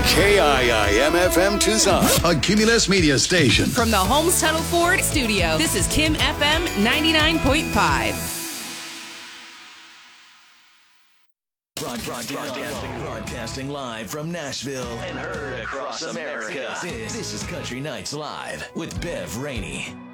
KIIM-FM Tucson, a Cumulus media station. From the Holmes Tunnel Ford studio, this is Kim FM 99.5. Broadcasting live from Nashville and heard across America. This is Country Nights Live with Bev Rainey.